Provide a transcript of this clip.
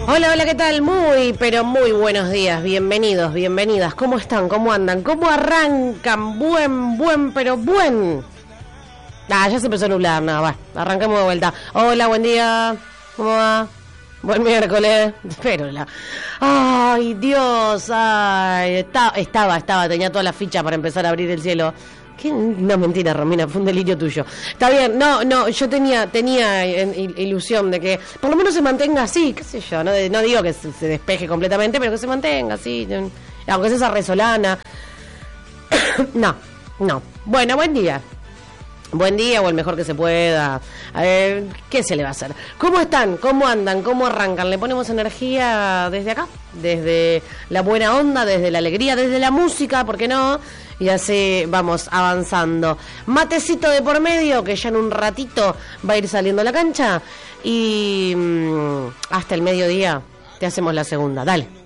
Hola, hola, ¿qué tal? Muy, pero muy buenos días. Bienvenidos, bienvenidas. ¿Cómo están? ¿Cómo andan? ¿Cómo arrancan? Pero buen. Ya se empezó a nublar, nada, va. Arrancamos de vuelta. Hola, buen día. ¿Cómo va? Buen miércoles. Espérola. Ay, Dios. Ay, estaba. Tenía toda la ficha para empezar a abrir el cielo. ¿Qué? No, mentira, Romina, fue un delirio tuyo. Está bien, no, yo tenía ilusión de que por lo menos se mantenga así, qué sé yo, no digo que se despeje completamente, pero que se mantenga así, aunque sea esa resolana. No. Bueno, buen día. Buen día o el mejor que se pueda. A ver, ¿qué se le va a hacer? ¿Cómo están? ¿Cómo andan? ¿Cómo arrancan? ¿Le ponemos energía desde acá? Desde la buena onda, desde la alegría, desde la música, ¿por qué no? Y así vamos avanzando. Matecito de por medio, que ya en un ratito va a ir saliendo a la cancha. Y hasta el mediodía te hacemos la segunda. Dale.